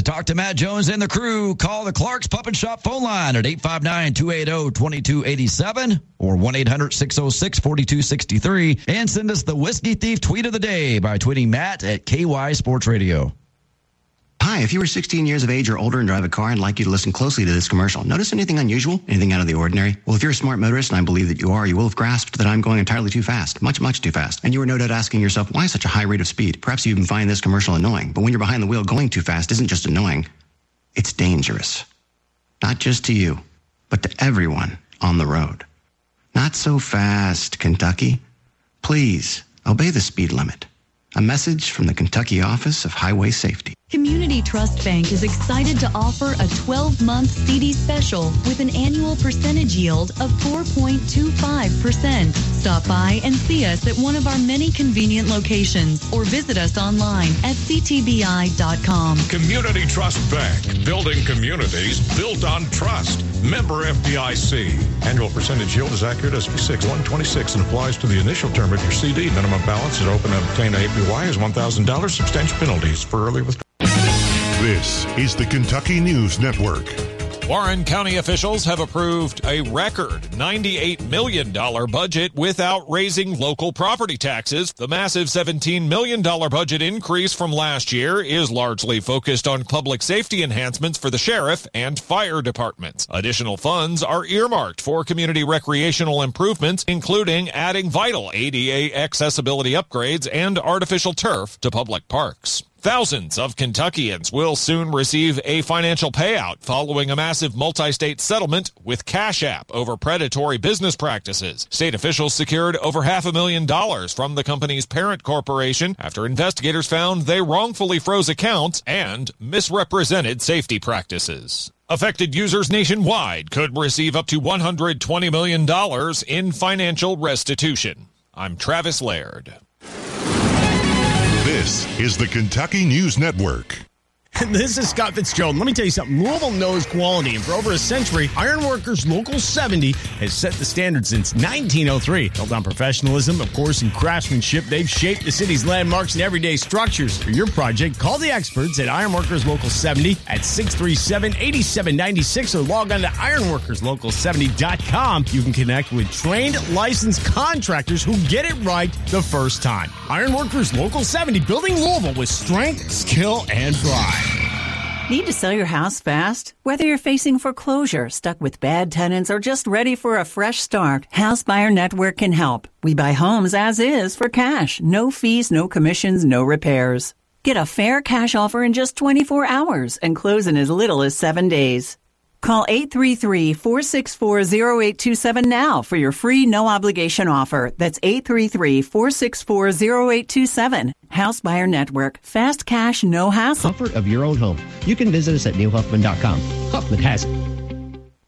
Talk to Matt Jones and the crew. Call the Clark's Pup and Shop phone line at 859-280-2287 or 1-800-606-4263. And send us the Whiskey Thief tweet of the day by tweeting Matt at KY Sports Radio. Hi, if you were 16 years of age or older and drive a car, I'd like you to listen closely to this commercial. Notice anything unusual? Anything out of the ordinary? Well, if you're a smart motorist, and I believe that you are, you will have grasped that I'm going entirely too fast. Much, much too fast. And you are no doubt asking yourself, why such a high rate of speed? Perhaps you even find this commercial annoying. But when you're behind the wheel, going too fast isn't just annoying. It's dangerous. Not just to you, but to everyone on the road. Not so fast, Kentucky. Please, obey the speed limit. A message from the Kentucky Office of Highway Safety. Community Trust Bank is excited to offer a 12-month CD special with an annual percentage yield of 4.25%. Stop by and see us at one of our many convenient locations or visit us online at ctbi.com. Community Trust Bank, building communities built on trust. Member FDIC. Annual percentage yield is accurate SB 6126 and applies to the initial term of your CD. Minimum balance to open and obtain APY is $1,000. Substantial penalties for early withdrawal. This is the Kentucky News Network. Warren County officials have approved a record $98 million budget without raising local property taxes. The massive $17 million budget increase from last year is largely focused on public safety enhancements for the sheriff and fire departments. Additional funds are earmarked for community recreational improvements, including adding vital ADA accessibility upgrades and artificial turf to public parks. Thousands of Kentuckians will soon receive a financial payout following a massive multi-state settlement with Cash App over predatory business practices. State officials secured over $500,000 from the company's parent corporation after investigators found they wrongfully froze accounts and misrepresented safety practices. Affected users nationwide could receive up to $120 million in financial restitution. I'm Travis Laird. This is the Kentucky News Network. This is Scott Fitzgerald. Let me tell you something. Louisville knows quality, and for over a century, Ironworkers Local 70 has set the standard since 1903. Built on professionalism, of course, and craftsmanship, they've shaped the city's landmarks and everyday structures. For your project, call the experts at Ironworkers Local 70 at 637-8796 or log on to ironworkerslocal70.com. You can connect with trained, licensed contractors who get it right the first time. Ironworkers Local 70, building Louisville with strength, skill, and pride. Need to sell your house fast? Whether you're facing foreclosure, stuck with bad tenants, or just ready for a fresh start, House Buyer Network can help. We buy homes as is for cash. No fees, no commissions, no repairs. Get a fair cash offer in just 24 hours and close in as little as 7 days. Call 833-464-0827 now for your free no-obligation offer. That's 833-464-0827. House Buyer Network. Fast cash, no hassle. Comfort of your own home. You can visit us at neilhuffman.com. Huffman has it.